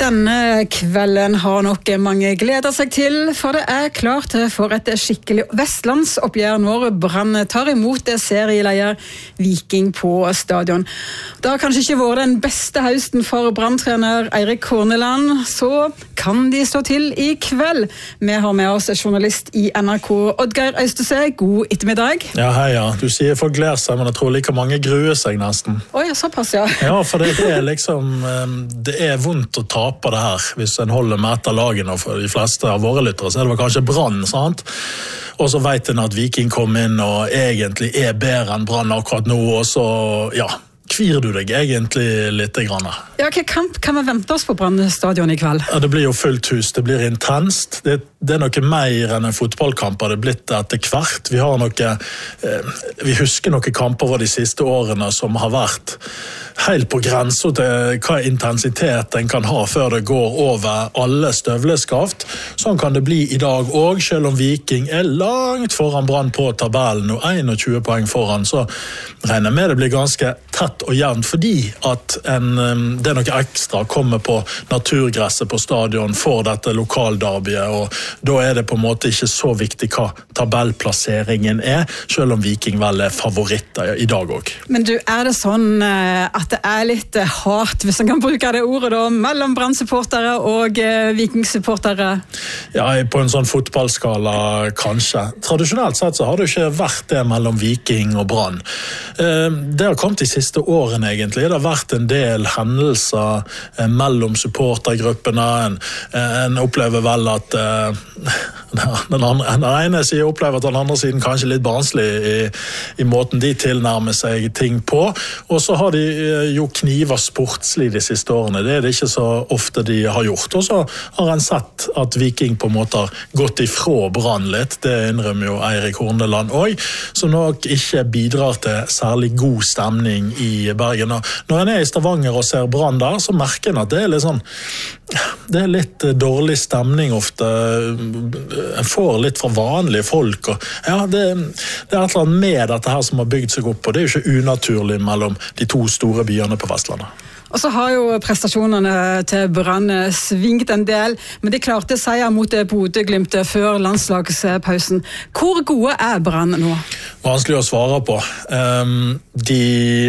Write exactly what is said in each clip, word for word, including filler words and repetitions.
Denne kvelden har nok mange gledet seg til, for det er klart for et skikkelig vestlandsoppgjør når Brann tar imot serieleier Viking på stadion. Det har kanskje ikke vært den beste høsten for Brann-trener Eirik Horneland, så kan de stå til i kveld. Vi har med oss journalist i N R K, Oddgeir Øystese. God ettermiddag. Ja, hei, ja. Du sier folk gleder seg, men jeg tror like mange gruer seg nesten. Oi, såpass, ja. Ja, for det er liksom, det er vondt å tape det her, hvis en holder med et av lagene, og for de fleste av våre lyttere, så er det vel kanskje Brann, sant? Og så vet en at Viking kom inn og egentlig er bedre enn Brann akkurat nå, og så, ja, kvir du deg egentlig litt grann. Ja, hva kamp kan vi vente oss på Brann stadion i kveld? Ja, det blir jo fullt hus, det blir intenst. Det, det er noe mer enn en fotballkamp, det er blitt etter hvert. Vi har noe, eh, vi husker noen kamper over de siste årene som har vært helt på grensen til hva intensitet en kan ha før det går over alle støvleskaft. Sånn kan det bli i dag også, selv om Viking er langt foran Brann på tabellen og tjueen poeng foran, så regner jeg med det blir ganske tett og jevnt, fordi at en, det er noe ekstra kommer på naturgresset på stadion for dette lokalderbyet, og da er det på en måte ikke så viktig hva tabellplasseringen er, selv om Viking vel er favoritter i dag også. Men du, er det sånn at det er litt hardt, hvis man kan bruke det ordet da, mellom Brann-supportere og Viking-supportere? Ja, på en sånn fotballskala kanskje. Tradisjonelt sett så har det ikke vært det mellom Viking og Brann. Det har kommet de siste årene egentlig. Det har vært en del hendelser mellom supportergruppene. En, en opplever vel at den, andre, den ene siden opplever at den andre siden kanskje litt barnslig i, i måten de tilnærmer seg ting på. Og så har de jo kniver sportslig de siste årene. Det er det ikke så ofte de har gjort. Og så har en sett at Viking på en måte har gått ifra Brann litt. Det innrømmer jo Eirik Horneland også, som nok ikke bidrar til særlig god stemning i Bergen. Og når en er i Stavanger og ser Brann der, så merker en at det er litt sånn, det er litt dårlig stemning ofte. En får litt fra vanlige folk. Og, ja, det, det er et eller annet med dette her som har bygd seg opp, og det er jo ikke unaturlig mellom de to store byene på Vestlandet. Og så har jo prestasjonene til Brann svingt en del, men de klarte seier mot Bodø/Glimt før landslagspausen. Hvor gode er Brann nå? Vanskelig å svare på. Um, de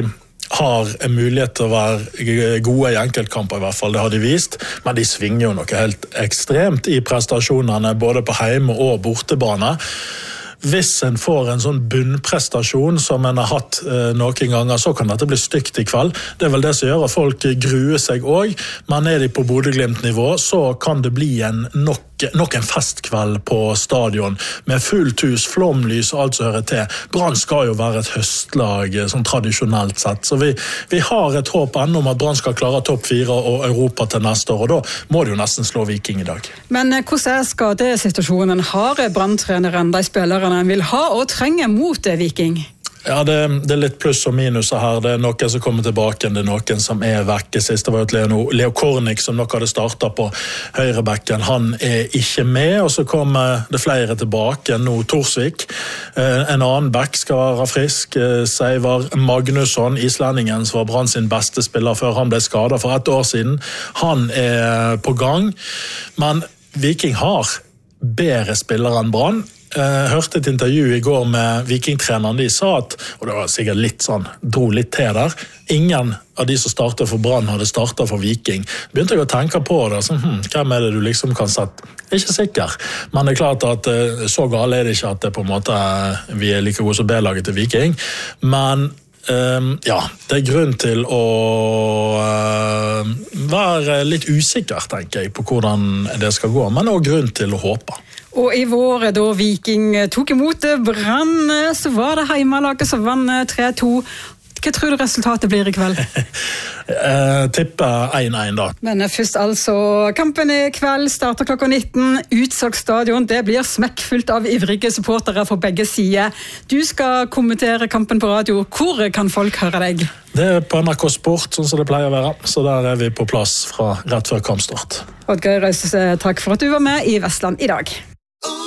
har en mulighet til å være gode i enkeltkamper i hvert fall, det har de vist, men de svinger jo noe helt ekstremt i prestasjonene, både på hjemme- og bortebane. Hvis en får en sånn bunnprestasjon som en har hatt eh, noen ganger, så kan dette bli stygt i kveld. Det er vel det som gjør at folk gruer seg også, men er de på Bodø/Glimt-nivå, så kan det bli en nok, nok en festkveld på stadion, med fullt hus, flomlys og alt som hører til. Brann skal jo være et høstlag, sånn tradisjonelt sett, så vi, vi har et håp enda om at Brann skal klare topp fire og Europa til neste år, og da må det jo nesten slå Viking i dag. Men eh, hvordan er skadesituasjonen? Har Brann-treneren de spillere en vil ha og trenger mot Viking? Ja, det, det er litt pluss og minuser her. Det er noen som kommer tilbake, det er noen som er vekke. Sist det var et Leo, Leo Kornic som nok hadde startet på høyrebekken. Han er ikke med, og så kommer det flere tilbake. Nå Torsvik. En annen back skal være frisk. Seivar Magnusson, islendingen som var Brann sin beste spiller før han ble skadet for et år siden. Han er på gang, men Viking har bedre spillere enn Brann. Jeg hørte et intervju i går med Viking-treneren. De sa at, og det var sikkert litt sånn, dro litt til der, ingen av de som startet for Brann hadde startet for Viking. Begynte jeg å tenke på det, sånn, hm, hvem er det du liksom kan sette? Ikke sikker, men det er klart at så gale er det ikke at det på en måte vi er like gode som B-laget til Viking, men Um, ja, det er grunn til å uh, være litt usikker, tenker jeg, på hvordan det skal gå, men også grunn til å håpe. Og i vår, da Viking tok imot Brann, så var det heimelaget som vant tre to. Hva tror du resultatet blir i kveld? Jeg tipper én én da. Men først altså, kampen i kveld starter klokka nitten. Utsolgt stadion, det blir smekkfullt av ivrige supportere for begge sider. Du skal kommentere kampen på radio. Hvor kan folk høre deg? Det er på N R K Sport, sånn som det pleier å være. Så der er vi på plass fra rett før kampstart. Oddgeir Øystese, takk for at du var med i Vestland i dag.